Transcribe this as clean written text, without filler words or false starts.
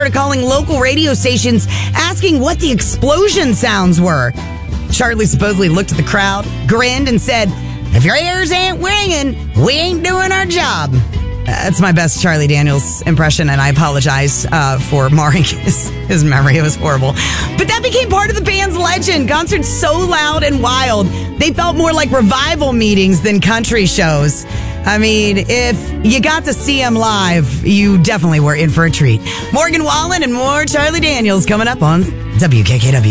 started calling local radio stations asking what the explosion sounds were. Charlie supposedly looked at the crowd, grinned, and said, "If your ears ain't ringing, we ain't doing our job." That's my best Charlie Daniels impression, and I apologize for marring his memory. It was horrible. But that became part of the band's legend. Concerts so loud and wild, they felt more like revival meetings than country shows. I mean, if you got to see him live, you definitely were in for a treat. Morgan Wallen and more Charlie Daniels coming up on WKKW.